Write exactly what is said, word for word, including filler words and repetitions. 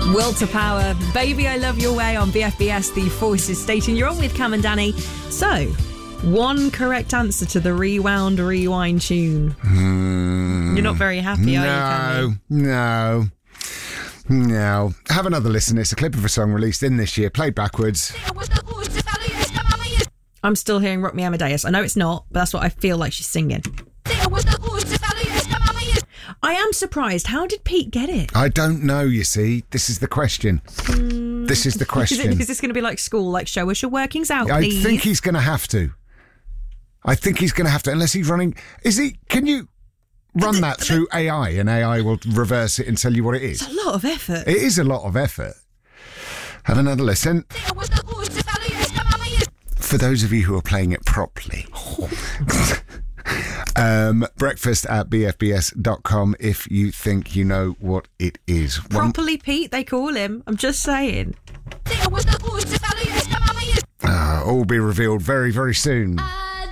Will to Power, Baby I Love Your Way on B F B S, the Voices station. You're on with Cam and Danny. So, one correct answer to the Rewound Rewind tune. Mm, You're not very happy, no, are you, No, no, no. Have another listen. It's a clip of a song released in this year, played backwards. I'm still hearing Rock Me Amadeus. I know it's not, but that's what I feel like she's singing. I am surprised. How did Pete get it? I don't know, you see. This is the question. Mm. This is the question. Is, it, is this going to be like school, like show us your workings out, I please? think he's going to have to. I think he's going to have to, unless he's running... Is he... Can you run that through A I and A I will reverse it and tell you what it is? It's a lot of effort. It is a lot of effort. Have another listen. For those of you who are playing it properly... Um, breakfast at b f b s dot com if you think you know what it is. Properly One... Pete, they call him. I'm just saying. Uh, all be revealed very, very soon.